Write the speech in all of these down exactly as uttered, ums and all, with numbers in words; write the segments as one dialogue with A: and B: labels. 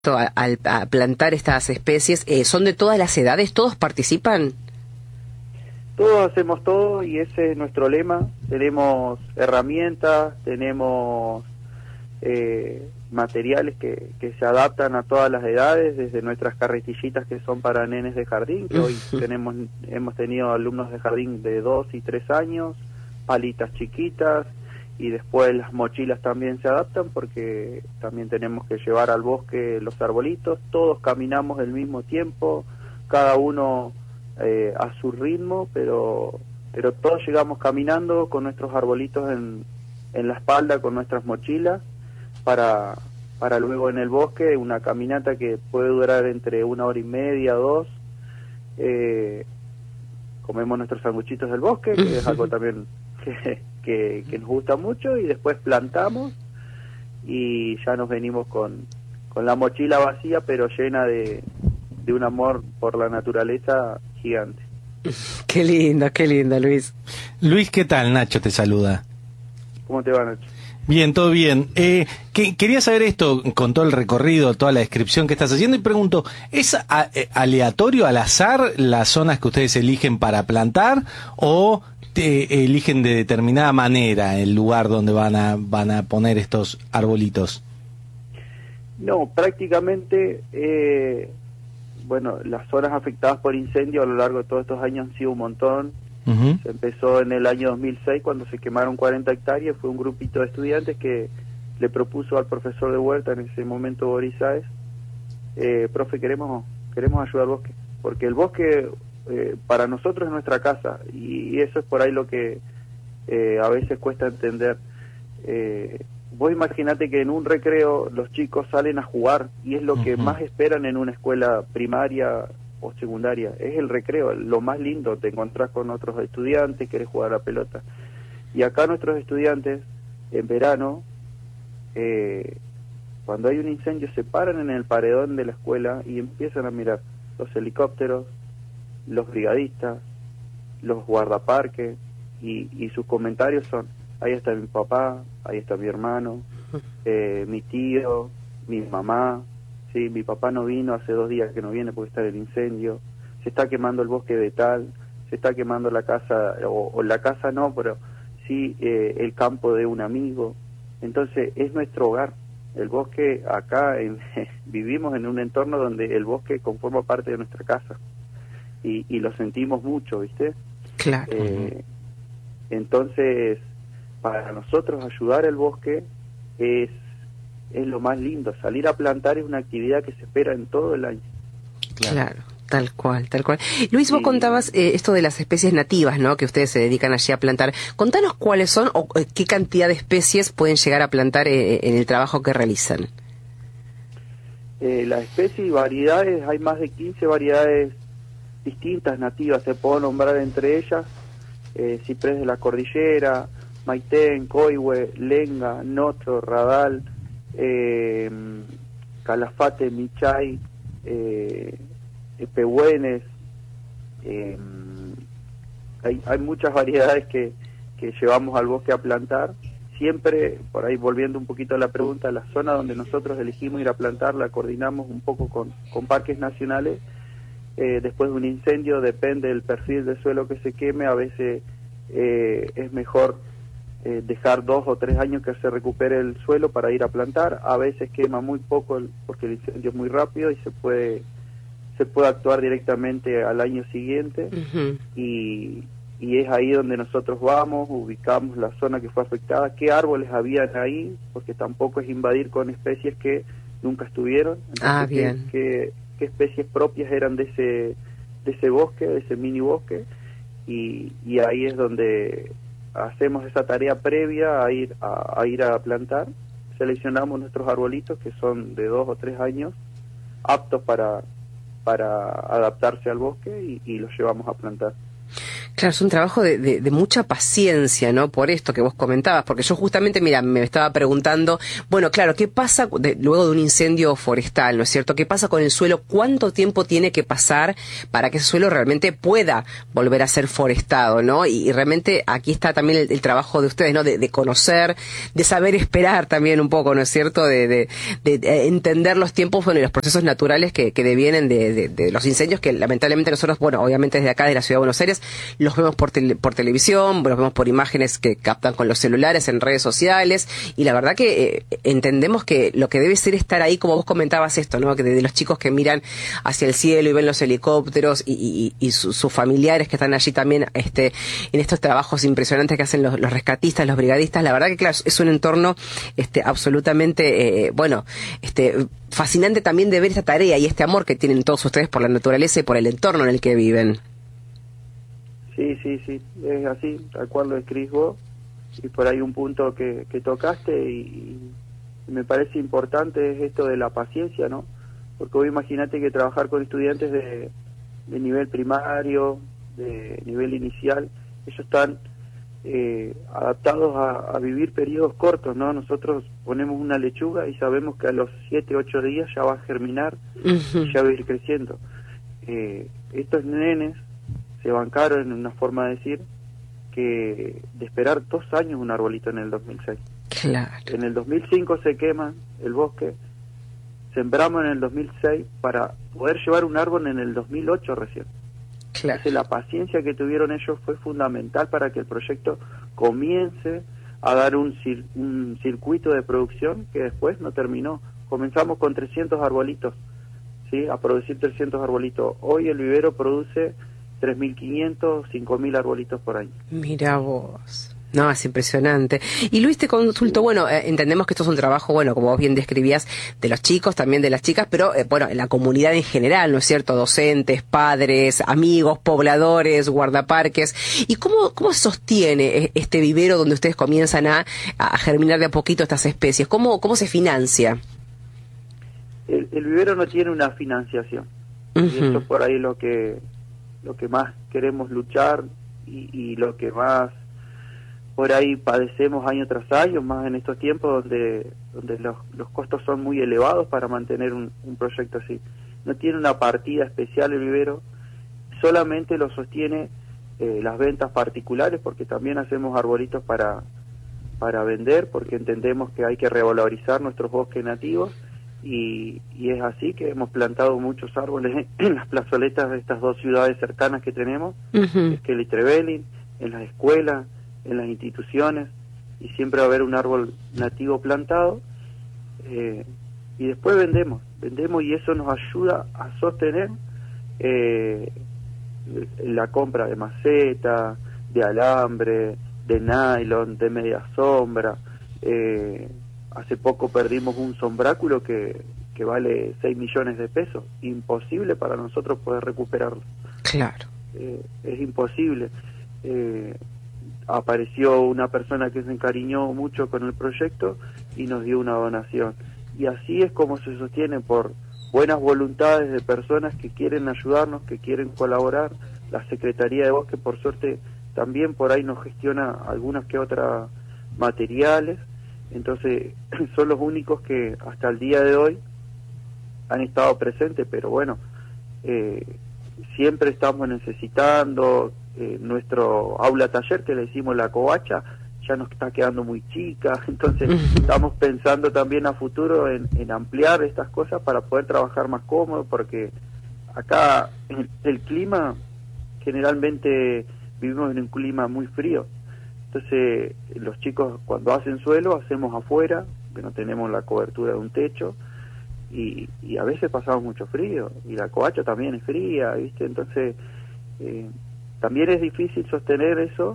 A: a, a plantar estas especies, eh, ¿son de todas las edades? ¿Todos participan?
B: Todos hacemos todo y ese es nuestro lema. Tenemos herramientas, tenemos eh, materiales que, que se adaptan a todas las edades, desde nuestras carretillitas que son para nenes de jardín, que hoy tenemos hemos tenido alumnos de jardín de dos y tres años, palitas chiquitas, y después las mochilas también se adaptan porque también tenemos que llevar al bosque los arbolitos. Todos caminamos al mismo tiempo, cada uno eh, a su ritmo, pero pero todos llegamos caminando con nuestros arbolitos en, en la espalda, con nuestras mochilas, para, para luego en el bosque, una caminata que puede durar entre una hora y media, dos. Eh, comemos nuestros sanguchitos del bosque, que es algo también que, que, que nos gusta mucho, y después plantamos y ya nos venimos con, con la mochila vacía, pero llena de, de un amor por la naturaleza gigante.
A: Qué lindo, qué lindo, Luis.
C: Luis, ¿qué tal? Nacho te saluda.
B: ¿Cómo te va, Nacho?
C: Bien, todo bien. Eh, que, quería saber esto, con todo el recorrido, toda la descripción que estás haciendo, y pregunto, ¿es a, eh, aleatorio, al azar, las zonas que ustedes eligen para plantar, o te eligen de determinada manera el lugar donde van a, van a poner estos arbolitos?
B: No, prácticamente, eh, bueno, las zonas afectadas por incendio a lo largo de todos estos años han sido un montón. Uh-huh. Se empezó en el año dos mil seis cuando se quemaron cuarenta hectáreas. Fue un grupito de estudiantes que le propuso al profesor de huerta, en ese momento Boris Sáez, eh, profe, queremos queremos ayudar al bosque, porque el bosque eh, para nosotros es nuestra casa, y, y eso es por ahí lo que eh, a veces cuesta entender. Eh, vos imaginate que en un recreo los chicos salen a jugar, y es lo uh-huh. que más esperan en una escuela primaria o secundaria, es el recreo, lo más lindo. Te encontrás con otros estudiantes, querés jugar a la pelota. Y acá nuestros estudiantes, en verano, eh, cuando hay un incendio, se paran en el paredón de la escuela y empiezan a mirar los helicópteros, los brigadistas, los guardaparques, y, y sus comentarios son: ahí está mi papá, ahí está mi hermano, eh, mi tío, mi mamá. Sí, mi papá no vino, hace dos días que no viene porque está en el incendio, se está quemando el bosque de tal, se está quemando la casa, o, o la casa no, pero sí eh, el campo de un amigo. Entonces es nuestro hogar, el bosque acá, en, vivimos en un entorno donde el bosque conforma parte de nuestra casa, y, y lo sentimos mucho, ¿viste?
A: Claro.
B: Eh, entonces, para nosotros ayudar el bosque es es lo más lindo. Salir a plantar es una actividad que se espera en todo el año.
A: Claro, claro, tal cual, tal cual. Luis, sí. Vos contabas eh, esto de las especies nativas, ¿no?, que ustedes se dedican allí a plantar. Contanos cuáles son o eh, qué cantidad de especies pueden llegar a plantar eh, en el trabajo que realizan.
B: Eh, las especies y variedades, hay más de quince variedades distintas nativas, se puedo nombrar entre ellas eh, ciprés de la cordillera, maitén, coihue, lenga, notro, radal, Eh, calafate, michay, eh, pehuenes, eh, hay, hay muchas variedades que, que llevamos al bosque a plantar. Siempre, por ahí volviendo un poquito a la pregunta, la zona donde nosotros elegimos ir a plantar la coordinamos un poco con, con parques nacionales. Eh, después de un incendio, depende del perfil de suelo que se queme, a veces eh, es mejor Eh, dejar dos o tres años que se recupere el suelo para ir a plantar. A veces quema muy poco el, porque el incendio es muy rápido y se puede se puede actuar directamente al año siguiente. Uh-huh. y, y es ahí donde nosotros vamos, ubicamos la zona que fue afectada, qué árboles habían ahí, porque tampoco es invadir con especies que nunca estuvieron. Entonces,
A: ah, bien.
B: Qué, qué, qué especies propias eran de ese de ese bosque, de ese mini bosque, y, y ahí es donde hacemos esa tarea previa a ir a, a ir a plantar. Seleccionamos nuestros arbolitos que son de dos o tres años, aptos para para adaptarse al bosque, y, y los llevamos a plantar.
A: Claro, es un trabajo de, de, de mucha paciencia, ¿no? Por esto que vos comentabas, porque yo justamente, mira, me estaba preguntando, bueno, claro, ¿qué pasa de, luego de un incendio forestal, ¿no es cierto? ¿Qué pasa con el suelo? ¿Cuánto tiempo tiene que pasar para que ese suelo realmente pueda volver a ser forestado, ¿no? Y, y realmente aquí está también el, el trabajo de ustedes, ¿no? De, de conocer, de saber esperar también un poco, ¿no es cierto? De, de, de, de entender los tiempos, bueno, y los procesos naturales que, que devienen de, de, de los incendios que lamentablemente nosotros, bueno, obviamente desde acá, de la Ciudad de Buenos Aires, los vemos por, tele, por televisión, los vemos por imágenes que captan con los celulares en redes sociales, y la verdad que eh, entendemos que lo que debe ser estar ahí, como vos comentabas esto, ¿no? Que de, de los chicos que miran hacia el cielo y ven los helicópteros y, y, y su, sus familiares que están allí también este, en estos trabajos impresionantes que hacen los, los rescatistas, los brigadistas, la verdad que claro, es un entorno este, absolutamente, eh, bueno, este, fascinante también de ver esta tarea y este amor que tienen todos ustedes por la naturaleza y por el entorno en el que viven.
B: Sí, sí, sí, es así, tal cual lo escribís vos, y por ahí un punto que, que tocaste y, y me parece importante es esto de la paciencia, ¿no? Porque vos imagínate que trabajar con estudiantes de, de nivel primario, de nivel inicial, ellos están eh, adaptados a, a vivir periodos cortos, ¿no? Nosotros ponemos una lechuga y sabemos que a los siete, ocho días ya va a germinar, uh-huh. y ya va a ir creciendo. Eh, estos nenes se bancaron en una forma de decir que de esperar dos años un arbolito en el dos mil seis.
A: Claro.
B: En el dos mil cinco se quema el bosque, sembramos en el dos mil seis para poder llevar un árbol en el dos mil ocho recién. Claro. Entonces la paciencia que tuvieron ellos fue fundamental para que el proyecto comience a dar un, cir un circuito de producción que después no terminó. Comenzamos con trescientos arbolitos, ¿sí? A producir trescientos arbolitos. Hoy el vivero produce tres mil quinientos, cinco mil arbolitos por año.
A: Mira vos. No, es impresionante. Y Luis, te consulto, bueno, eh, entendemos que esto es un trabajo, bueno, como vos bien describías, de los chicos, también de las chicas, pero, eh, bueno, en la comunidad en general, ¿no es cierto? Docentes, padres, amigos, pobladores, guardaparques. ¿Y cómo, cómo se sostiene este vivero donde ustedes comienzan a, a germinar de a poquito estas especies? ¿Cómo, cómo se financia?
B: El, el vivero no tiene una financiación. Uh-huh. Y esto por ahí lo que... lo que más queremos luchar y, y lo que más por ahí padecemos año tras año, más en estos tiempos donde donde los, los costos son muy elevados para mantener un, un proyecto así. No tiene una partida especial el vivero, solamente lo sostiene eh, las ventas particulares, porque también hacemos arbolitos para, para vender, porque entendemos que hay que revalorizar nuestros bosques nativos. Y, y es así que hemos plantado muchos árboles en las plazoletas de estas dos ciudades cercanas que tenemos, uh-huh. Esquel y Trevelin, en las escuelas, en las instituciones, y siempre va a haber un árbol nativo plantado, eh, y después vendemos, vendemos y eso nos ayuda a sostener eh, la compra de maceta, de alambre, de nylon, de media sombra. eh, Hace poco perdimos un sombráculo que, que vale seis millones de pesos. Imposible para nosotros poder recuperarlo.
A: Claro.
B: Eh, es imposible. Eh, apareció una persona que se encariñó mucho con el proyecto y nos dio una donación. Y así es como se sostiene, por buenas voluntades de personas que quieren ayudarnos, que quieren colaborar. La Secretaría de Bosque, por suerte, también por ahí nos gestiona algunas que otras materiales. Entonces son los únicos que hasta el día de hoy han estado presentes, pero bueno, eh, siempre estamos necesitando. Eh, nuestro aula taller, que le decimos la covacha, ya nos está quedando muy chica, entonces estamos pensando también a futuro en, en ampliar estas cosas para poder trabajar más cómodo, porque acá el, el clima, generalmente vivimos en un clima muy frío. Entonces, los chicos cuando hacen suelo, hacemos afuera, que no tenemos la cobertura de un techo, y, y a veces pasamos mucho frío, y la covacha también es fría, ¿viste? Entonces, eh, también es difícil sostener eso,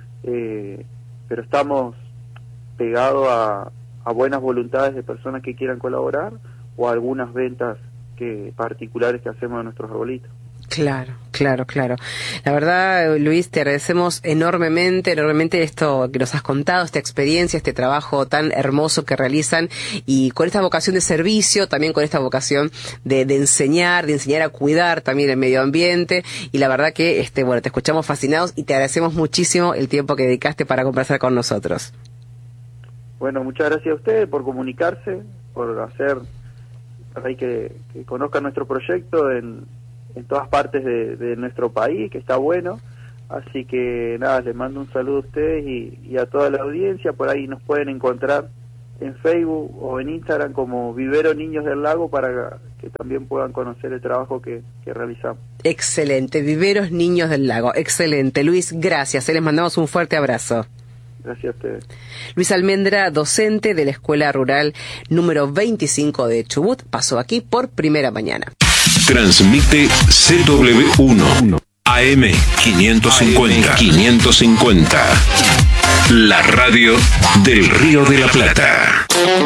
B: eh, pero estamos pegados a, a buenas voluntades de personas que quieran colaborar, o a algunas ventas que particulares que hacemos de nuestros arbolitos.
A: Claro, claro, claro. La verdad, Luis, te agradecemos enormemente, enormemente esto que nos has contado, esta experiencia, este trabajo tan hermoso que realizan, y con esta vocación de servicio, también con esta vocación de, de enseñar, de enseñar a cuidar también el medio ambiente. Y la verdad que, este, bueno, te escuchamos fascinados y te agradecemos muchísimo el tiempo que dedicaste para conversar con nosotros.
B: Bueno, muchas gracias a ustedes por comunicarse, por hacer para que, que conozcan nuestro proyecto en, en todas partes de, de nuestro país, que está bueno. Así que nada, les mando un saludo a ustedes y, y a toda la audiencia. Por ahí nos pueden encontrar en Facebook o en Instagram como Vivero Niños del Lago, para que también puedan conocer el trabajo que, que realizamos.
A: Excelente, Viveros Niños del Lago, excelente. Luis, gracias, les mandamos un fuerte abrazo.
B: Gracias a ustedes.
A: Luis Almendra, docente de la Escuela Rural número veinticinco de Chubut, pasó aquí por Primera Mañana.
D: Transmite C W uno, A M quinientos cincuenta. quinientos cincuenta. La radio del Río de la Plata.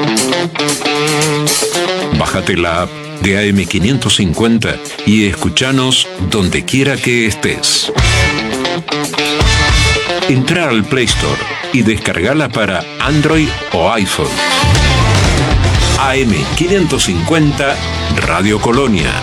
D: Bájate la app de A M quinientos cincuenta y escúchanos donde quiera que estés. Entra al Play Store y descargala para Android o iPhone. A M quinientos cincuenta Radio Colonia.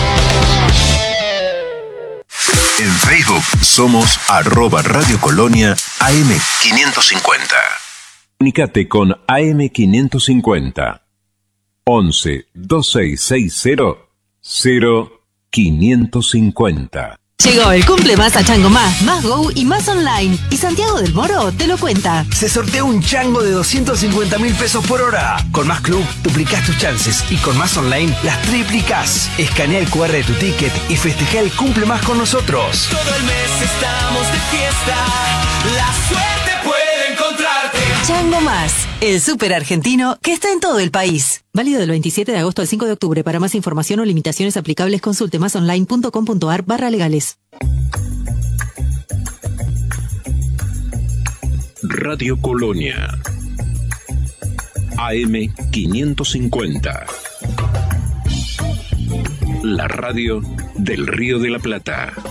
D: En Facebook somos arroba Radio Colonia A M quinientos cincuenta. Comunicate con A M quinientos cincuenta. once, veintiséis sesenta, cero quinientos cincuenta.
E: Llegó el cumple más a Chango Más, Más Go y Más Online. Y Santiago del Moro te lo cuenta.
F: Se sortea un chango de doscientos cincuenta mil pesos por hora. Con Más Club duplicás tus chances y con Más Online las triplicás. Escanea el cu erre de tu ticket y festeja el cumple más con nosotros.
G: Todo el mes estamos de fiesta. La suerte puede encontrarte.
E: Chango Más, el súper argentino que está en todo el país. Válido del veintisiete de agosto al cinco de octubre. Para más información o limitaciones aplicables, consulte masonline.com.ar barra legales.
D: Radio Colonia A M quinientos cincuenta. La radio del Río de la Plata.